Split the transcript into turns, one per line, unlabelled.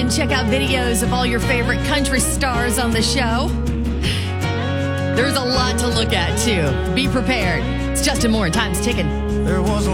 and check out videos of all your favorite country stars on the show. There's a lot to look at, too. Be prepared. It's Justin Moore and Time's ticking.
There was a